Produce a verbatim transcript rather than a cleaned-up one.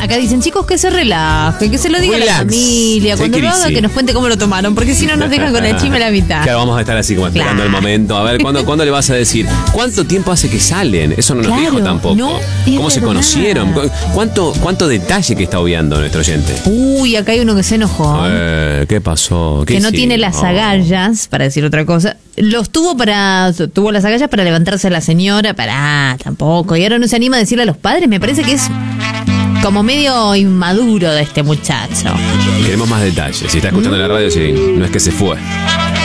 Acá dicen, chicos, que se relaje, que se lo diga Relax. a la familia. Cuando lo haga, que nos cuente cómo lo tomaron, porque si no nos dejan con el chisme a la mitad. Claro, vamos a estar así como esperando Claro. el momento. A ver, ¿cuándo, ¿cuándo le vas a decir? ¿Cuánto tiempo hace que salen? Eso no nos Claro, dijo tampoco. no, ¿Cómo es se verdad. conocieron? ¿Cu- ¿Cuánto, ¿Cuánto detalle que está obviando nuestro oyente? Uy, acá hay uno que se enojó. Eh, ¿Qué pasó? ¿Qué Que no hicimos? tiene las agallas, para decir otra cosa. Los tuvo para. Tuvo las agallas para levantarse a la señora. Para. Tampoco. Y ahora no se anima a decirle a los padres. Me parece que es como medio inmaduro de este muchacho. Queremos más detalles. Si está escuchando la radio, sí, no es que se fue.